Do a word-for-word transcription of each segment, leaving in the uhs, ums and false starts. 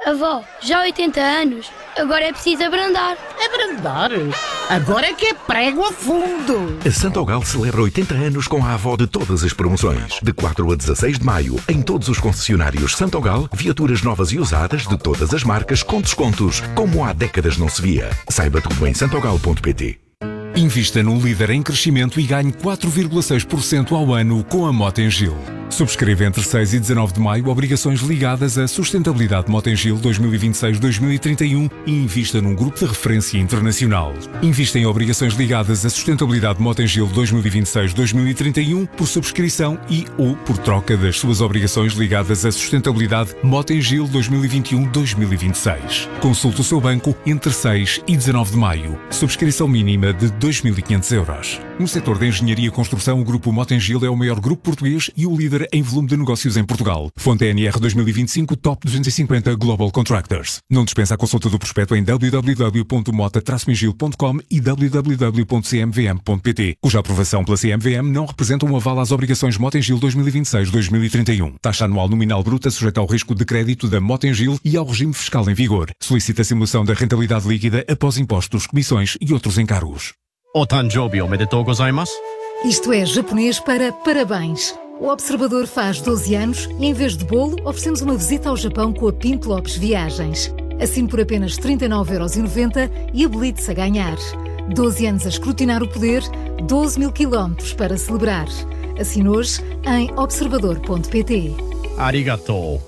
Avó, já há oitenta anos, agora é preciso abrandar. Abrandar? Agora é que é prego a fundo. A Santogal celebra oitenta anos com a avó de todas as promoções. De quatro a dezasseis de maio, em todos os concessionários Santogal, viaturas novas e usadas de todas as marcas com descontos, como há décadas não se via. Saiba tudo em santogal ponto pt. Invista num líder em crescimento e ganhe quatro vírgula seis por cento ao ano com a Motengil. Subscreva entre seis e dezanove de maio obrigações ligadas à sustentabilidade Motengil dois mil e vinte e seis a dois mil e trinta e um e invista num grupo de referência internacional. Invista em obrigações ligadas à sustentabilidade Motengil dois mil e vinte e seis a dois mil e trinta e um por subscrição e ou por troca das suas obrigações ligadas à sustentabilidade Motengil dois mil e vinte e um a dois mil e vinte e seis. Consulte o seu banco entre seis e dezanove de maio. Subscrição mínima de dois mil e quinhentos euros. No setor da engenharia e construção, o grupo Motengil é o maior grupo português e o líder em volume de negócios em Portugal. Fonte N R dois mil e vinte e cinco Top duzentos e cinquenta Global Contractors. Não dispensa a consulta do prospecto em w w w ponto mota traço mengil ponto com e w w w ponto c m v m ponto p t, cuja aprovação pela C M V M não representa um aval às obrigações Motengil dois mil e vinte e seis a dois mil e trinta e um. Taxa anual nominal bruta sujeita ao risco de crédito da Motengil e ao regime fiscal em vigor. Solicita a simulação da rentabilidade líquida após impostos, comissões e outros encargos. Otanjobi omedetou gozaimasu? Isto é japonês para parabéns. O Observador faz doze anos e, em vez de bolo, oferecemos uma visita ao Japão com a Pinto Lopes Viagens. Assine por apenas trinta e nove euros e noventa e habilite-se a ganhar. doze anos a escrutinar o poder, doze mil quilómetros para celebrar. Assine hoje em observador ponto p t. Arigatou.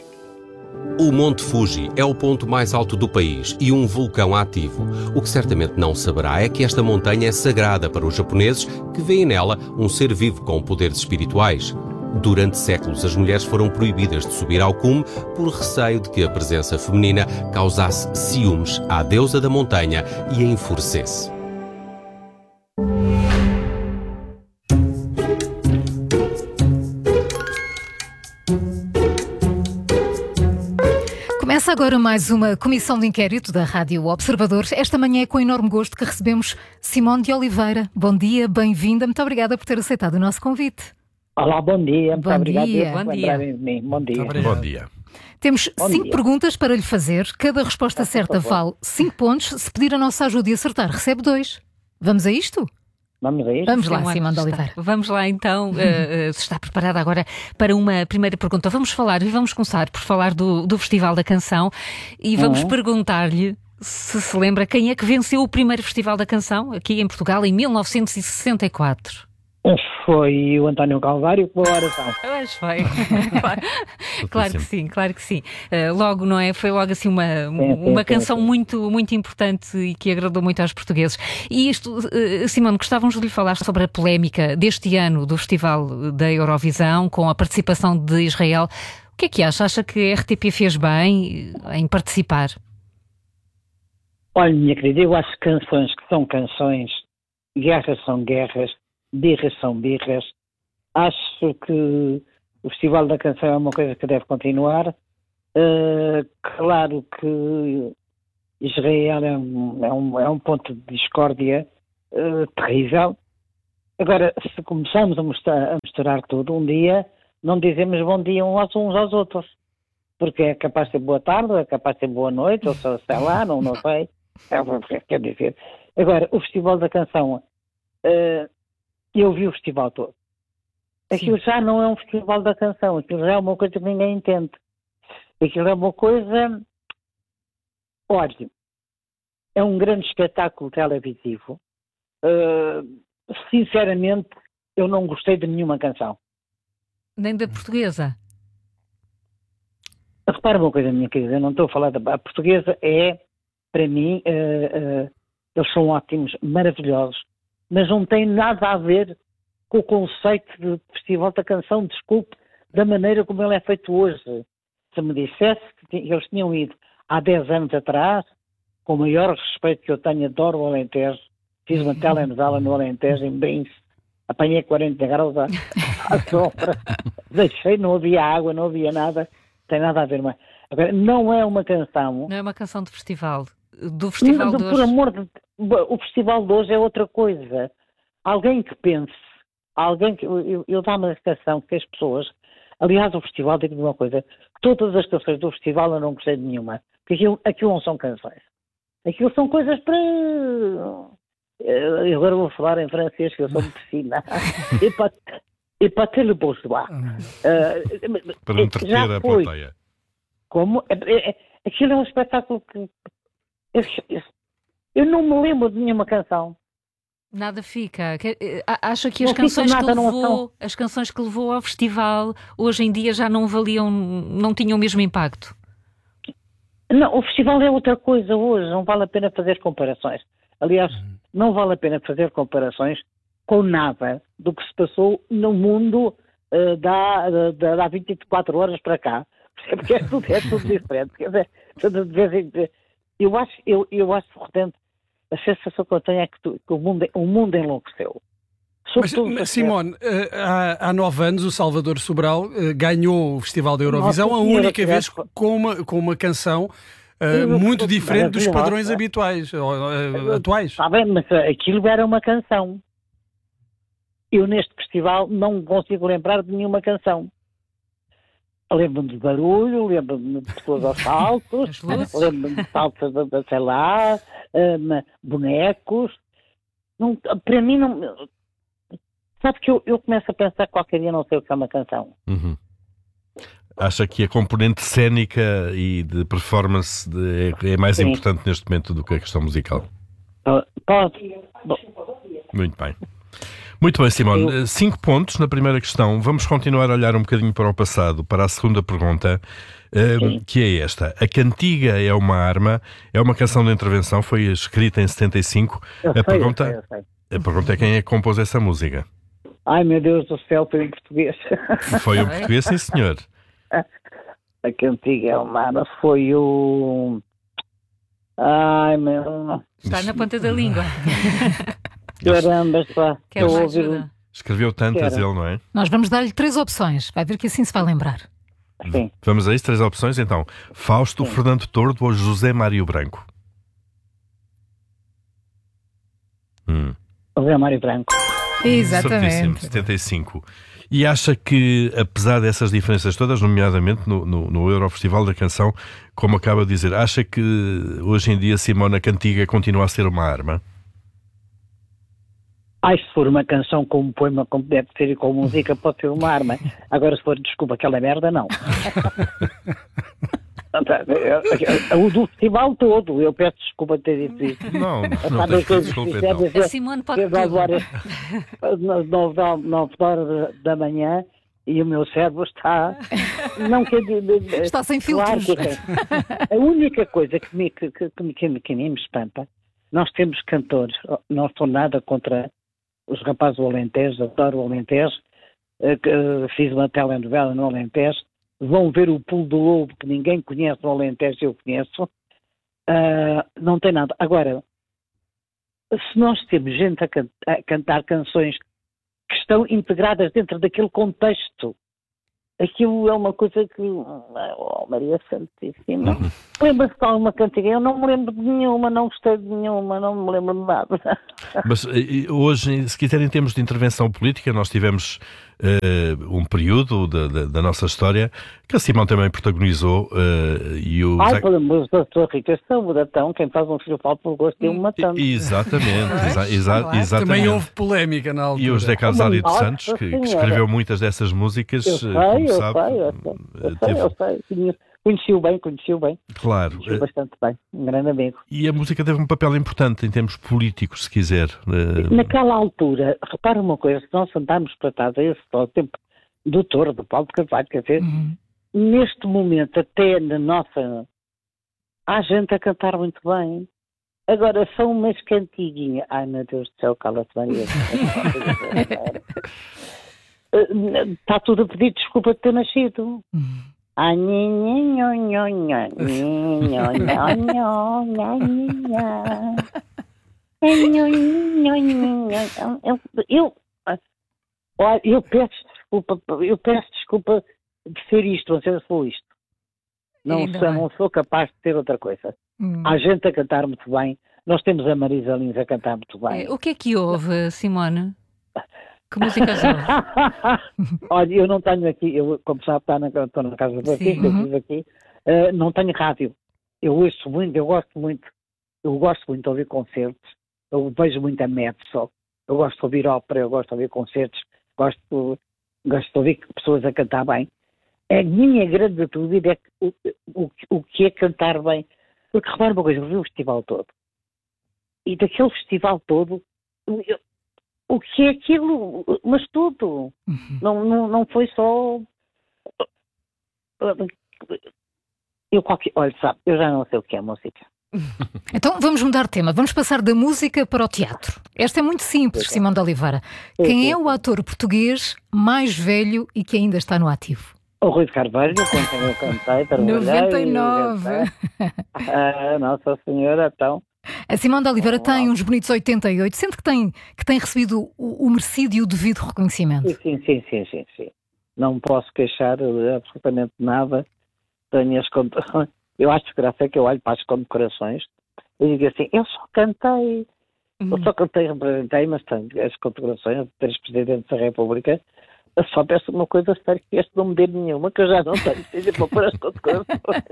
O Monte Fuji é o ponto mais alto do país e um vulcão ativo. O que certamente não saberá é que esta montanha é sagrada para os japoneses, que veem nela um ser vivo com poderes espirituais. Durante séculos, as mulheres foram proibidas de subir ao cume por receio de que a presença feminina causasse ciúmes à deusa da montanha e a enfurecesse. Começa agora mais uma comissão de inquérito da Rádio Observador. Esta manhã é com enorme gosto que recebemos Simone de Oliveira. Bom dia, bem-vinda. Muito obrigada por ter aceitado o nosso convite. Olá, bom dia. Muito bom obrigado dia. por Bom dia. em mim. Bom dia. Bom dia. Temos Bom cinco dia. perguntas para lhe fazer. Cada resposta Por certa favor. vale cinco pontos. Se pedir a nossa ajuda e acertar, recebe dois. Vamos a isto? Vamos a isto? Vamos lá, Simone, Simone de está. Oliveira. Vamos lá então, uh, uh, se está preparada agora para uma primeira pergunta. Vamos falar, e vamos começar por falar do, do Festival da Canção e vamos Uhum. perguntar-lhe se se lembra quem é que venceu o primeiro Festival da Canção aqui em Portugal em mil novecentos e sessenta e quatro. Foi o António Calvário com a oração. Mas foi, claro, claro que sim, claro que sim. Uh, logo, não é? Foi logo assim uma, sim, uma sim, canção sim. muito, muito importante e que agradou muito aos portugueses. E isto, uh, Simone, gostávamos de lhe falar sobre a polémica deste ano do Festival da Eurovisão, com a participação de Israel. O que é que acha? Acha que a R T P fez bem em participar? Olha, minha querida, eu acho que canções que são canções, guerras são guerras, birras são birras. Acho que o Festival da Canção é uma coisa que deve continuar. Uh, claro que Israel é um, é um, é um ponto de discórdia uh, terrível. Agora, se começamos a misturar, a misturar tudo, um dia não dizemos bom dia uns aos, aos outros. Porque é capaz de ser boa tarde, é capaz de ser boa noite, ou só, sei lá, não, não sei. É, quer dizer. Agora, o Festival da Canção, uh, eu vi o festival todo. Aquilo Sim. já não é um Festival da Canção, aquilo já é uma coisa que ninguém entende. Aquilo é uma coisa... Olha, é um grande espetáculo televisivo. Uh, sinceramente, eu não gostei de nenhuma canção. Nem da portuguesa? Repara uma coisa, minha querida, eu não estou a falar da... A portuguesa é, para mim, uh, uh, eles são ótimos, maravilhosos, mas não tem nada a ver com o conceito de Festival da Canção, desculpe, da maneira como ele é feito hoje. Se me dissesse que eles tinham ido há dez anos atrás, com o maior respeito que eu tenho, adoro o Alentejo, fiz uma telenovela no Alentejo, em Brins, apanhei quarenta graus à, à sombra, deixei, não havia água, não havia nada, tem nada a ver mais. Agora, não é uma canção... Não é uma canção de festival? Do festival Não, de por hoje? amor de... O festival de hoje é outra coisa. Alguém que pense, alguém que... Eu, eu dá-me a sensação que as pessoas... Aliás, o festival, digo-me uma coisa, todas as canções do festival eu não gostei de nenhuma. que aquilo, aquilo não são canções. Aquilo são coisas para... Eu agora vou falar em francês, que eu sou medicina. E para, e para ter le bourgeois. Uh, para entreter a plateia. Como? É, é, aquilo é um espetáculo que... Eu, eu, eu não me lembro de nenhuma canção. Nada fica. Acha que as não canções nada, que levou, as canções que levou ao festival hoje em dia já não valiam, não tinham o mesmo impacto? Não, o festival é outra coisa hoje, não vale a pena fazer comparações. Aliás, não vale a pena fazer comparações com nada do que se passou no mundo uh, da, da, da há vinte e quatro horas para cá. Porque é tudo, é tudo diferente. Quer dizer, de vez em quando, eu acho, eu, eu acho, portanto, a sensação que eu tenho é que, tu, que o, mundo, o mundo enlouqueceu. Mas, mas Simone, há, há nove anos o Salvador Sobral ganhou o Festival da Eurovisão, a única vez com uma, com uma canção uh, muito diferente dos padrões habituais, uh, atuais. Está bem, mas aquilo era uma canção. Eu neste festival não consigo lembrar de nenhuma canção. Lembro-me de barulho, lembro-me de pessoas aos saltos, lembro-me de saltos, sei lá, um, bonecos. Não, para mim não... Sabe que eu, eu começo a pensar que qualquer dia não sei o que é uma canção. Uhum. Acha que a componente cénica e de performance de, é, é mais Sim. importante neste momento do que a questão musical? Pode. Bom. Muito bem. Muito bem, Simone. Eu... Cinco pontos na primeira questão. Vamos continuar a olhar um bocadinho para o passado, para a segunda pergunta, um, que é esta. A Cantiga é uma arma, é uma canção de intervenção, foi escrita em setenta e cinco. Eu a, sei, pergunta, eu sei, eu sei. a pergunta é quem é que compôs essa música? Ai, meu Deus do céu, foi em português. Foi um português, sim, senhor. A Cantiga é uma arma, foi o... Ai, meu... Está na ponta da língua. Caramba, pá. Quer uma ajuda? Escreveu tantas Quero. ele, não é? Nós vamos dar-lhe três opções. Vai ver que assim se vai lembrar. Sim. Vamos a isso, três opções, então. Fausto, Sim. Fernando Tordo ou José Mário Branco? Hum. José Mário Branco. Exatamente. Certíssimo, setenta e cinco. E acha que, apesar dessas diferenças todas, nomeadamente no, no, no Eurofestival da Canção, como acaba de dizer, acha que hoje em dia Simone a Cantiga continua a ser uma arma? Ai, se for uma canção com um poema, como deve ser, e com música, pode ser uma arma. Agora, se for, desculpa, aquela merda, não. O do festival todo, eu peço desculpa de ter dito isso. Não, não tens que desculpa, então. A Simone pode tudo. Às nove horas da manhã e o meu cérebro está... Não quer dizer... Está sem filtros. Claro que, a única coisa que me, que, que, que, que, que me espanta, nós temos cantores, não estou nada contra os rapazes do Alentejo, adoro o Alentejo, fiz uma telenovela no Alentejo, vão ver o Pulo do Lobo, que ninguém conhece no Alentejo, eu conheço, uh, não tem nada. Agora, se nós temos gente a, can a cantar canções que estão integradas dentro daquele contexto, aquilo é uma coisa que... Oh, Maria Santíssima. Uhum. Lembra-se de alguma cantiga? Eu não me lembro de nenhuma, não gostei de nenhuma, não me lembro de nada. Mas hoje, se quiser, em termos de intervenção política, nós tivemos uh, um período da, da, da nossa história que a Simone também protagonizou. Uh, e o Ai, Zé... pelo amor da sua rica saúde, então, quem faz um filho falso por gosto tem um matando. Exatamente, exa exa claro. exatamente. Também houve polémica na altura. E o José Carvalho dos Santos, que, que escreveu muitas dessas músicas, eu sei, como eu sabe. Sei, eu sei, eu sei, teve... eu sei. Conheci-o bem, conheci-o bem. Claro. Conheci-o bastante bem, um grande amigo. E a música teve um papel importante em termos políticos, se quiser. Naquela altura, repara uma coisa, se nós andarmos para trás a esse tempo do Touro, do Paulo de Carvalho, quer dizer, uhum. neste momento, até na nossa... Há gente a cantar muito bem. Agora, são umas cantiguinhas. Ai, meu Deus do céu, cala-te, Maria. Está tudo a pedir desculpa de ter nascido. Uhum. Ah, nho, nho, nho, nho, eu, eu peço desculpa, eu peço desculpa de ser isto, ou seja, sou isto. Não sou, não sou capaz de ser outra coisa. Hum. Há gente a cantar muito bem. Nós temos a Marisa Lins a cantar muito bem. É, o que é que houve, Simone? Que música houve? Olha, eu não tenho aqui, eu, como sabe, estou na, estou na casa do artista, eu fiz aqui, uh, não tenho rádio. eu ouço muito, eu gosto muito, eu gosto muito de ouvir concertos, eu vejo muito a mezzo, eu gosto de ouvir ópera, eu gosto de ouvir concertos, gosto, gosto de ouvir pessoas a cantar bem. A minha grande dúvida é que, o, o, o que é cantar bem. Porque repara uma coisa, eu vi o festival todo. E daquele festival todo, eu, o que é aquilo? Mas tudo. Uhum. Não, não, não foi só... Eu qualquer... Olha, sabe, eu já não sei o que é música. Então vamos mudar de tema, vamos passar da música para o teatro. Esta é muito simples, é. Simone de Oliveira. É. Quem é o ator português mais velho e que ainda está no ativo? O Rui de Carvalho, com quem eu cantei, trabalhei. noventa e nove. Ah, Nossa Senhora, então. A Simone de Oliveira oh, tem uns bonitos oitenta e oito. Sente que tem, que tem recebido o, o merecido e o devido reconhecimento? Sim, sim, sim, sim, sim. Não me posso queixar de absolutamente nada. Tenho as condecorações. Eu acho que graça é que eu olho para as condecorações e digo assim, eu só cantei, uhum. eu só cantei, representei, mas tenho as condecorações de três presidentes da República. Eu só peço uma coisa séria, que este não me dê nenhuma, que eu já não tenho, seja para pôr as condecorações.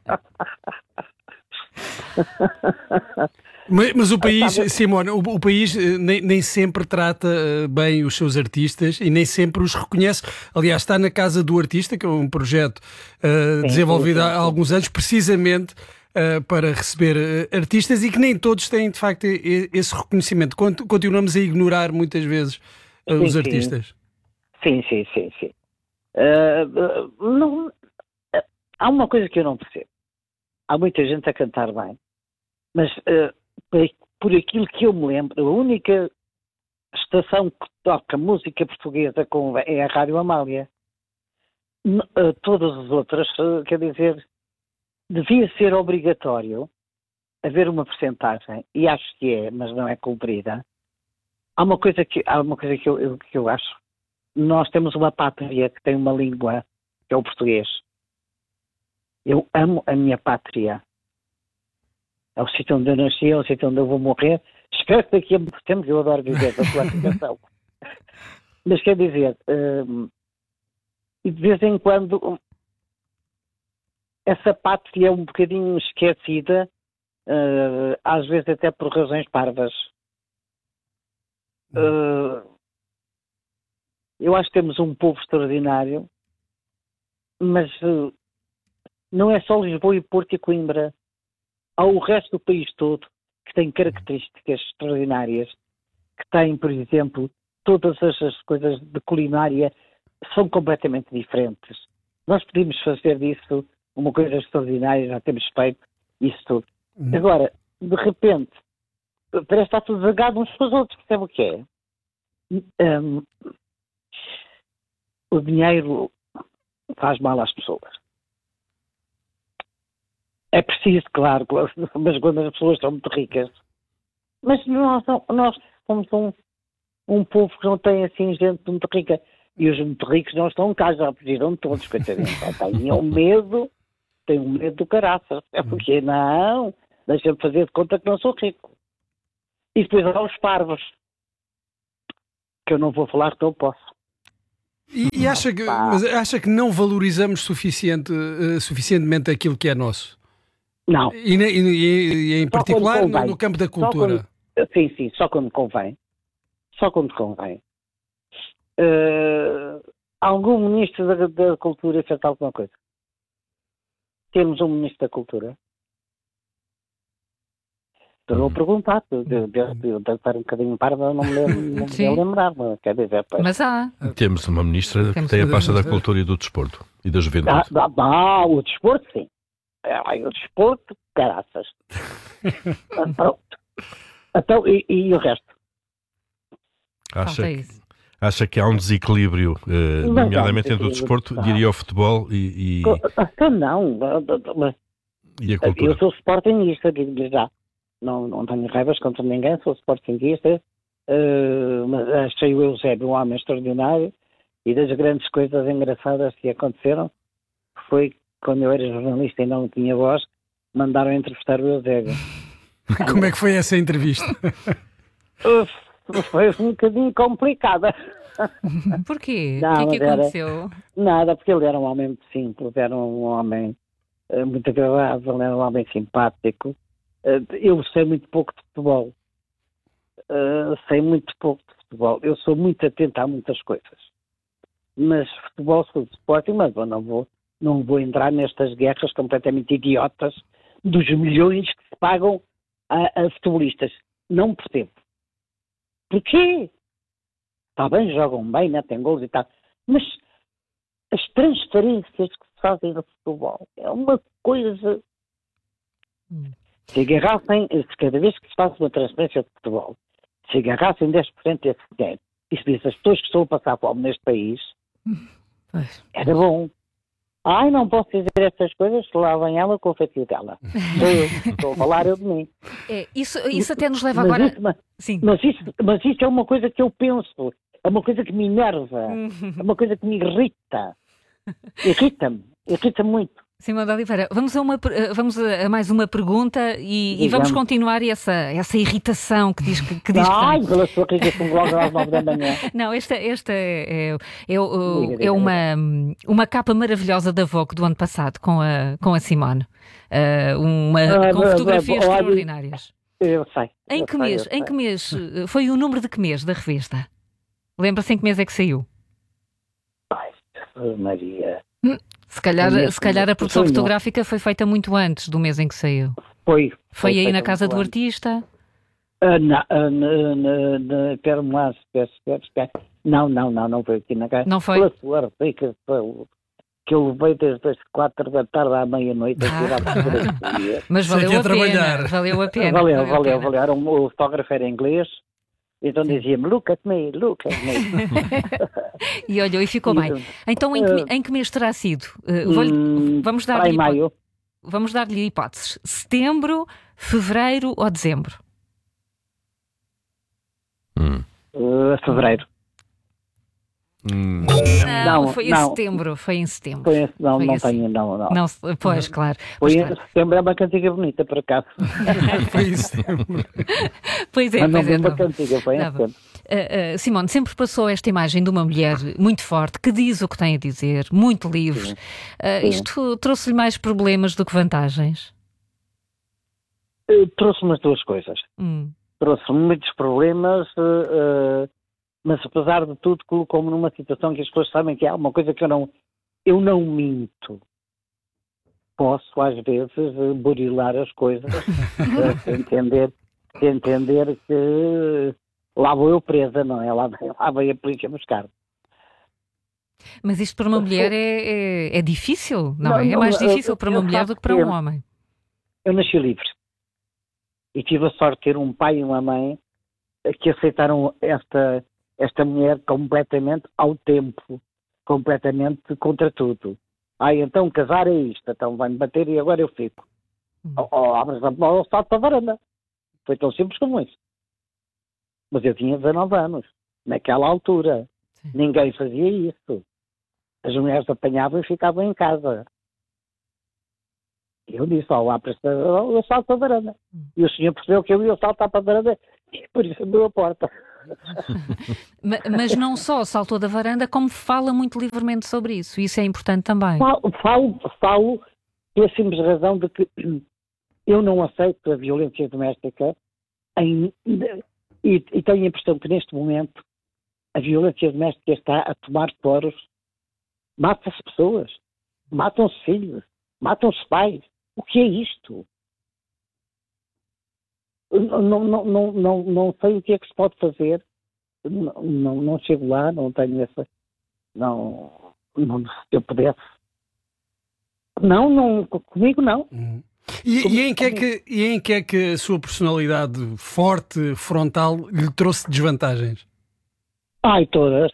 Mas, mas o país, Simone, o, o país nem, nem sempre trata bem os seus artistas e nem sempre os reconhece. Aliás, está na Casa do Artista, que é um projeto uh, sim, desenvolvido sim, sim, sim. há alguns anos, precisamente uh, para receber uh, artistas e que nem todos têm, de facto, esse reconhecimento. Continuamos a ignorar muitas vezes uh, sim, os artistas. Sim, sim, sim, sim. Uh, não, uh, há uma coisa que eu não percebo. Há muita gente a cantar bem, mas uh, por aquilo que eu me lembro, a única estação que toca música portuguesa com, é a Rádio Amália. Uh, todas as outras, uh, quer dizer, devia ser obrigatório haver uma percentagem, e acho que é, mas não é cumprida. Há uma coisa que, há uma coisa que, eu, eu, que eu acho. Nós temos uma pátria que tem uma língua, que é o português. Eu amo a minha pátria. É o sítio onde eu nasci, é o sítio onde eu vou morrer. Espero que daqui a muito tempo, eu adoro viver da sua aplicação. Mas quer dizer, hum, e de vez em quando essa pátria é um bocadinho esquecida, uh, às vezes até por razões parvas. Uh, eu acho que temos um povo extraordinário, mas uh, não é só Lisboa e Porto e Coimbra. Há o resto do país todo que tem características extraordinárias, que tem, por exemplo, todas as coisas de culinária são completamente diferentes. Nós podíamos fazer disso uma coisa extraordinária, já temos feito isso tudo. Uhum. Agora, de repente, parece estar tudo zagado uns para os outros, percebe o que é? Um, o dinheiro faz mal às pessoas. É preciso, claro, mas quando as pessoas são muito ricas. Mas nós, nós somos um, um povo que não tem assim gente muito rica. E os muito ricos não estão cá, já fugiram todos, coitadinhos. Tenham medo, tenho medo do caraças. É porque não, deixa-me fazer de conta que não sou rico. E depois há os parvos, que eu não vou falar que eu posso. E, e acha, que, mas acha que não valorizamos suficiente, uh, suficientemente aquilo que é nosso? Não. E, e, e em particular no, no campo da cultura? Quando, sim, sim, só quando convém. Só quando convém. Uh, algum ministro da, da Cultura fez alguma coisa? Temos um ministro da Cultura? Estou a perguntar, eu devo estar um bocadinho parva, não me lembrava, quer dizer... Pois. Mas há... Temos uma ministra que tem a pasta da Cultura e do Desporto, e da Juventude. Ah, ah, o Desporto, sim. Ah, o Desporto, caraças. ah, pronto. Então, e, e o resto? Acha que, acha que há um desequilíbrio, eh, nomeadamente entre o desporto, ah. diria o futebol e... e... Então não, mas e a cultura? Eu sou sportingista, digo-lhe já. Não, não tenho raivas contra ninguém, sou sportinguista, uh, mas achei o Eusébio um homem extraordinário e das grandes coisas engraçadas que aconteceram foi quando eu era jornalista e não tinha voz, mandaram entrevistar o Eusébio. Como é que foi essa entrevista? Uh, foi um bocadinho complicada. Porquê? O que é que aconteceu? Era, nada, porque ele era um homem muito simples, era um homem uh, muito agradável, é um homem simpático. Uh, eu sei muito pouco de futebol. Uh, sei muito pouco de futebol. Eu sou muito atento a muitas coisas. Mas futebol, sou de Sporting, mas eu não vou, não vou entrar nestas guerras completamente idiotas dos milhões que se pagam a, a futebolistas. Não percebo. Porquê? Está bem, jogam bem, né? Tem gols e tal. Mas as transferências que se fazem no futebol é uma coisa... Hum. Se agarrassem, cada vez que se faz uma transferência de futebol, se agarrassem dez por cento desse dinheiro e se disse as pessoas que estão a passar fome neste país, pois. Era bom. Ai, não posso dizer estas coisas, lá vem ela com o feitiço dela. Estou, estou a falar eu de mim. É, isso, isso até nos leva mas agora... Isso, mas, Sim. Mas, isso, mas isso é uma coisa que eu penso, é uma coisa que me enerva, é uma coisa que me irrita. Irrita-me, irrita-me muito. Simone de Oliveira, vamos a, uma, vamos a mais uma pergunta e, e vamos continuar essa, essa irritação que diz que, que diz Ai, que pela sua irritação logo às nove da manhã. Não, esta, esta é, é, é, é uma, uma capa maravilhosa da Vogue do ano passado com a, com a Simone. Uh, uma, ah, com fotografias olha, extraordinárias. Eu sei. Em eu que sei, mês? Em que mês? Foi o número de que mês da revista? Lembra-se em que mês é que saiu? Ai, Maria... Hum. Se calhar, se calhar a produção fotográfica foi feita muito antes do mês em que saiu. Foi. Foi, foi aí na casa do antes. Artista? Uh, não, uh, espera-me lá, espera, espera, espera. Não, não, não, não foi aqui na casa. Não foi? Pela sua que, que eu levei desde as quatro da tarde à meia-noite a tirar a fotografia. Mas valeu a, pena, valeu a pena. Valeu, valeu, valeu, valeu. valeu. Era um, o fotógrafo era inglês. Então dizia-me, look at me, look at me. E olhou e ficou bem. Então em que, em que mês terá sido? Uh, hum, vamos dar-lhe maio. Vamos dar-lhe hipóteses. Setembro, fevereiro ou dezembro? Hum. Uh, fevereiro. Hum. Não, não, foi em não. setembro. Foi em setembro. Foi em, não, foi não assim. tenho, não, não. não. Pois, claro. Foi Pois, em claro. setembro, é uma cantiga bonita, por acaso. Foi em setembro. Pois é, Mas pois não é. foi uma cantiga, foi em setembro. Uh, uh, Simone, sempre passou esta imagem de uma mulher muito forte, que diz o que tem a dizer, muito livre. Uh, isto trouxe-lhe mais problemas do que vantagens? Uh, trouxe-me as duas coisas. Hum. Trouxe-me muitos problemas, uh, uh, mas apesar de tudo colocou-me numa situação que as pessoas sabem que há uma coisa que eu não, eu não minto. Posso, às vezes, burilar as coisas, uh, entender, entender que lá vou eu presa, não é? Lá, lá veio a polícia buscar. Mas isto para uma mulher é, é, é difícil, não, não é? É mais difícil eu, para uma mulher do que para um homem. Eu nasci livre. E tive a sorte de ter um pai e uma mãe que aceitaram esta, esta mulher completamente ao tempo, completamente contra tudo. Ah, então casar é isto, então vai-me bater e agora eu fico. Hum. Ou abres a bola ou salto para a varanda. Foi tão simples como isso. Mas eu tinha dezanove anos, naquela altura. Sim. Ninguém fazia isso. As mulheres apanhavam e ficavam em casa. Eu disse, ó, lá para eu salto para a varanda. Hum. E o senhor percebeu que eu ia saltar para a varanda e por isso abriu a porta. Mas não só saltou da varanda, como fala muito livremente sobre isso. Isso é importante também. Falo, falo, falo pela simples razão de que eu não aceito a violência doméstica em, e, e tenho a impressão que neste momento a violência doméstica está a tomar poros. Mata-se pessoas, matam-se filhos, matam-se pais. O que é isto? Não, não, não, não, não sei o que é que se pode fazer. Não, não, não chego lá, não tenho essa... Não, não se eu pudesse... Não, não, comigo não. Uhum. E, e, em que é que, e em que é que a sua personalidade forte, frontal, lhe trouxe desvantagens? Ai, todas.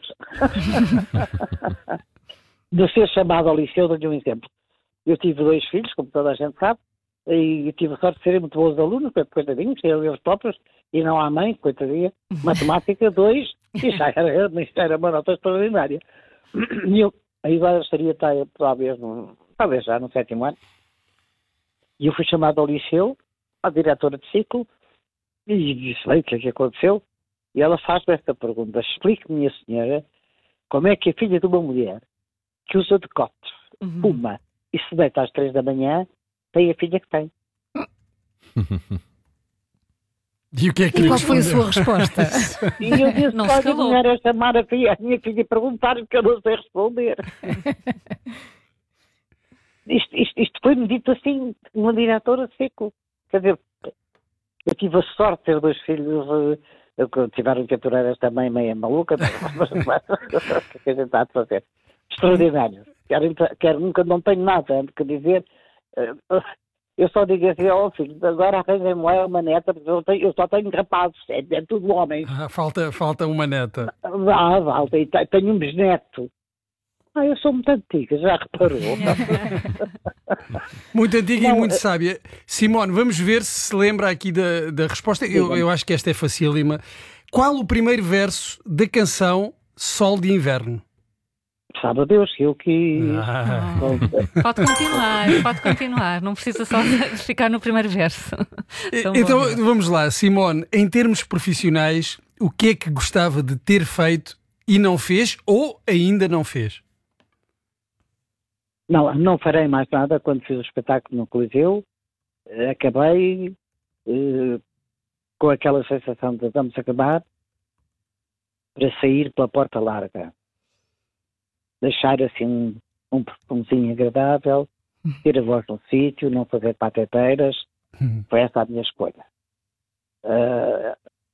De ser chamado ao liceu, dou-lhe um exemplo. Eu tive dois filhos, como toda a gente sabe, e tive a sorte de serem muito bons alunos, coitadinhos, eram eles próprios, e não à mãe, coitadinha. Matemática, dois, e já era, isto era uma nota extraordinária. E eu, aí agora estaria talvez, talvez já no sétimo ano, e eu fui chamado ao liceu, à diretora de ciclo, e disse, bem, o que é que aconteceu? E ela faz-me esta pergunta, explique-me, minha senhora, como é que a filha de uma mulher que usa decote, uhum. fuma, e se deita às três da manhã, tem a filha que tem. E o que é que e qual foi a sua resposta? E eu disse, não pode mulher a chamar a, filha, a minha filha e perguntar que eu não sei responder. isto, isto, isto foi-me dito assim, uma diretora seco. Quer dizer, eu tive a sorte de ter dois filhos uh, que tiveram que aturar esta mãe meia maluca, mas o que a gente está a fazer? Extraordinário. Quero, quero, nunca não tenho nada a dizer. Uh, eu só digo assim, ó oh, filho, agora arranjem-me uma neta, porque eu, tenho, eu só tenho rapazes, é, é tudo homens. Ah, falta, falta uma neta. Ah, falta, e tenho um bisneto. Ah, eu sou muito antiga, já reparou? Muito antiga não, e muito é... sábia. Simone, vamos ver se se lembra aqui da, da resposta. Eu, eu acho que esta é facílima. Qual o primeiro verso da canção Sol de Inverno? Sabe a Deus, eu que... Ah. Pode continuar, pode continuar. Não precisa só de ficar no primeiro verso. Então bom. Vamos lá, Simone. Em termos profissionais, o que é que gostava de ter feito e não fez ou ainda não fez? Não, não farei mais nada quando fiz o espetáculo no Coliseu. Acabei eh, com aquela sensação de vamos acabar para sair pela porta larga. Deixar assim um, um perfumezinho agradável, ter a voz no sítio, não fazer pateteiras. Foi essa a minha escolha. Uh,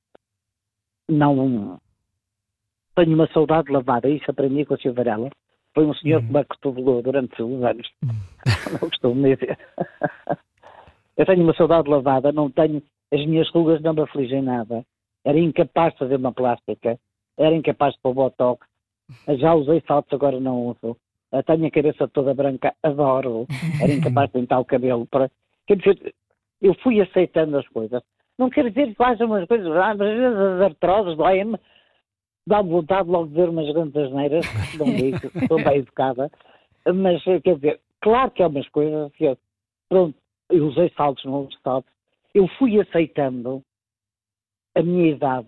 não tenho uma saudade lavada, isso aprendi com o senhor Varela. Foi um senhor que me acotovelou durante uns anos. Não costumo dizer. Eu tenho uma saudade lavada, não tenho... As minhas rugas não me afligem nada. Era incapaz de fazer uma plástica. Era incapaz de pôr botox. Já usei saltos, agora não uso. Tenho a cabeça toda branca, adoro. Era incapaz de pintar o cabelo. Para... Quer dizer, eu fui aceitando as coisas. Não quer dizer que fazem umas coisas... Às vezes as artroses doem-me. Dá-me vontade logo de ver umas grandes asneiras, não digo, estou bem educada, mas quer dizer, claro que há umas coisas que eu, pronto, eu usei saltos, não uso saltos, eu fui aceitando a minha idade,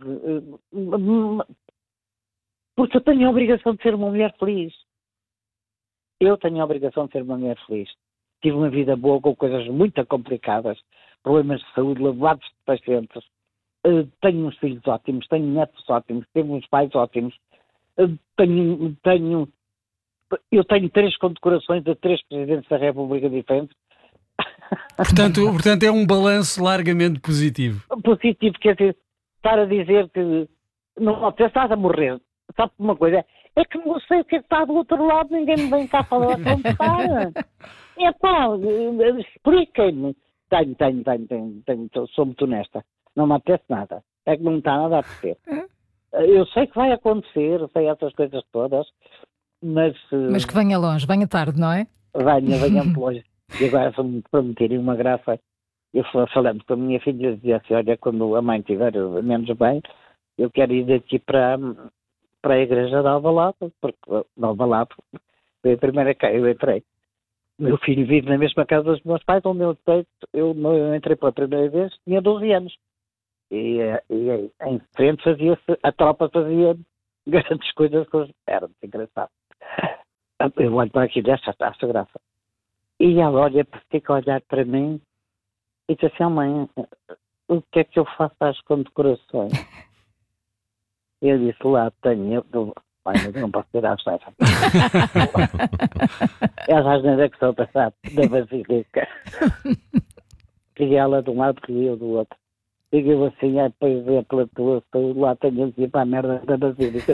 porque eu tenho a obrigação de ser uma mulher feliz. Eu tenho a obrigação de ser uma mulher feliz. Tive uma vida boa com coisas muito complicadas, problemas de saúde, lavados de pacientes. Uh, tenho uns filhos ótimos, tenho netos ótimos, tenho uns pais ótimos, uh, tenho, tenho, eu tenho três condecorações de três presidentes da República diferentes. Portanto, portanto é um balanço largamente positivo. Positivo, quer dizer, estar a dizer que não apetece estás a morrer. Sabe uma coisa? É que não sei o que está do outro lado, ninguém me vem cá falar como está. É pá, expliquem-me. Tenho, tenho, tenho, tenho, tenho, sou muito honesta. Não me apetece nada. É que não me está nada a apetecer. Eu sei que vai acontecer, eu sei essas coisas todas, mas... Mas que venha longe, venha tarde, não é? Venha, venha muito longe. E agora, se me prometerem uma graça, eu falando com a minha filha, eu dizia assim, olha, quando a mãe estiver menos bem, eu quero ir daqui para, para a igreja de Alvalade, porque de Alvalade foi a primeira que eu entrei. Meu filho vive na mesma casa dos meus pais, onde eu entrei, eu, eu entrei pela primeira vez, tinha doze anos. E, e em frente fazia-se, a tropa fazia grandes coisas que era muito engraçado. Eu olho para aqui desta, acho graça. E ela olha, fica a olhar para mim e diz assim, oh, mãe, o que é que eu faço às condecorações? Eu disse, lá tenho, eu, pai, mas eu não posso ter a asneira. É a asneira que estou a passar da basílica. E ela de um lado e eu do outro. Digo eu assim, é para ver pela tua saúde, lá tenho que ir para a merda da basílica.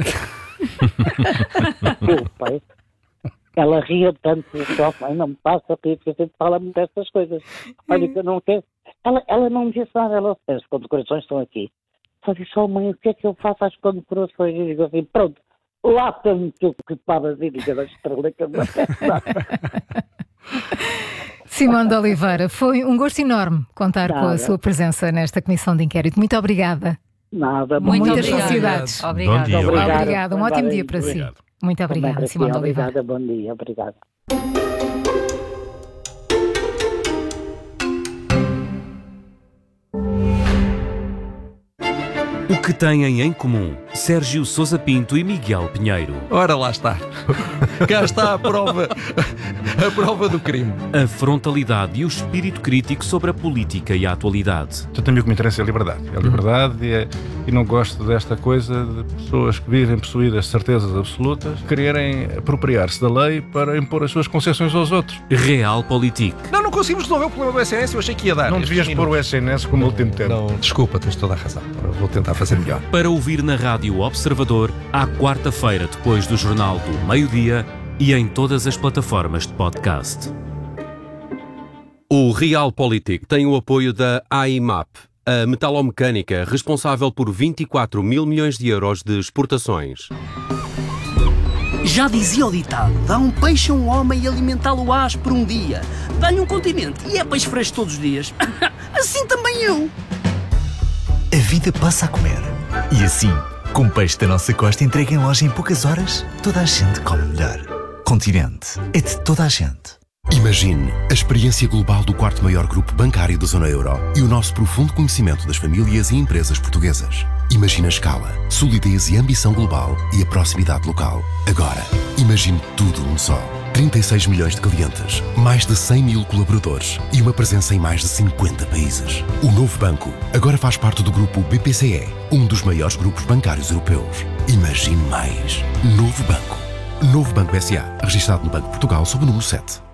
Eu, pai, ela ria tanto, só, mãe, não me passa a rir, porque a gente fala muito dessas coisas. Olha, que eu não quero. Ela, ela não me disse nada, ela, as condecorações estão aqui. Só disse, oh mãe, o que é que eu faço às condecorações? E digo assim, pronto, lá tenho que eu que para a basílica da estrela, que eu não quero nada. Simone de Oliveira, foi um gosto enorme contar Nada. com a sua presença nesta comissão de inquérito. Muito obrigada. Nada. Muitas felicidades. Obrigada. Bom dia. Obrigada. Obrigada. Um ótimo dia para obrigado. si. Muito obrigada, Simone de Oliveira. Obrigada, bom dia. Obrigada. O que têm em comum Sérgio Sousa Pinto e Miguel Pinheiro? Ora, lá está. Cá está a prova. A prova do crime. A frontalidade e o espírito crítico sobre a política e a atualidade. Portanto, a mim o que me interessa é a liberdade. É a liberdade e, é, e não gosto desta coisa de pessoas que vivem possuídas de certezas absolutas, quererem apropriar-se da lei para impor as suas concessões aos outros. Realpolitik. Não, não conseguimos resolver o problema do S N S, eu achei que ia dar. Não devias pôr o S N S como último tempo. Não, desculpa, tens toda a razão. Vou tentar fazer melhor. Para ouvir na Rádio Observador, à quarta-feira, depois do Jornal do Meio-Dia e em todas as plataformas de podcast. O Realpolitik tem o apoio da A I M A P, a metalomecânica responsável por vinte e quatro mil milhões de euros de exportações. Já dizia o ditado, dá um peixe a um homem e alimentá-lo ás por um dia. Dá-lhe um continente e é peixe fresco todos os dias. Assim também eu. A vida passa a comer. E assim, com peixe da nossa costa entregue em loja em poucas horas, toda a gente come melhor. Continente é de toda a gente. Imagine a experiência global do quarto maior grupo bancário da zona euro e o nosso profundo conhecimento das famílias e empresas portuguesas. Imagine a escala, solidez e ambição global e a proximidade local. Agora, imagine tudo num só. trinta e seis milhões de clientes, mais de cem mil colaboradores e uma presença em mais de cinquenta países. O novo banco agora faz parte do grupo B P C E, um dos maiores grupos bancários europeus. Imagine mais. Novo Banco. Novo Banco S A, registado no Banco de Portugal sob o número sete.